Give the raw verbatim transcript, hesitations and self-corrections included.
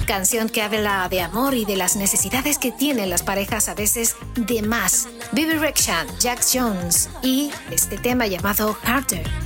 canción que habla de amor y de las necesidades que tienen las parejas a veces de más. Bebe Rexha, Jax Jones y este tema llamado Harder.